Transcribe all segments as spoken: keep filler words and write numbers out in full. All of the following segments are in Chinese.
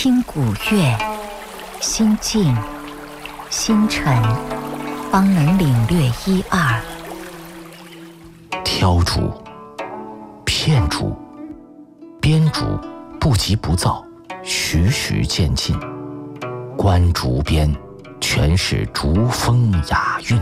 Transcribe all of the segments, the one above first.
听古乐，心静心沉，方能领略一二。 挑竹、片竹、编竹不急不躁，徐徐渐进。观竹边，全是竹风雅韵。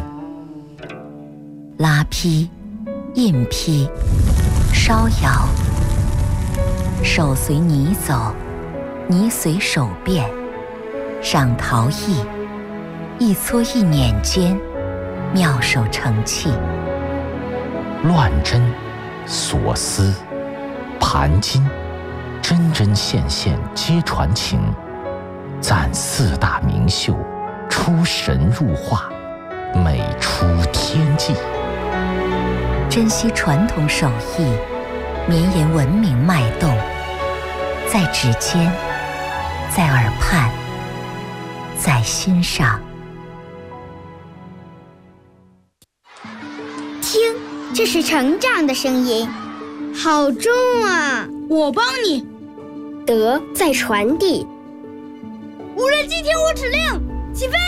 拉坯、印坯、烧窑，手随泥走，泥随手变。赏陶艺，一撮一捻间，妙手成器。 乱针、锁丝、盘金，针针线线皆传情。赞四大名秀，出神入化，美出天际。 珍惜传统手艺，绵延文明脉动，在指尖，在耳畔，在心上。 听，这是成长的声音，好重啊！ 我帮你。 德在传递。 无人机听我指令，起飞！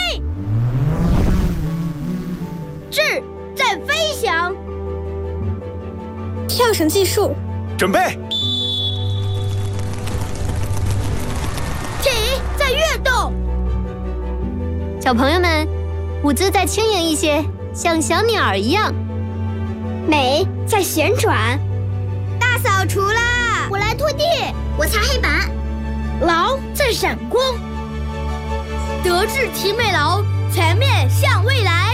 志在飞翔。 跳绳技术， 准备。 体在跃动。 小朋友们，舞姿再轻盈一些，像小鸟儿一样。 美在旋转。 大扫除啦！ 我来拖地， 我擦黑板。 劳在闪光。 德智体美劳，全面向未来。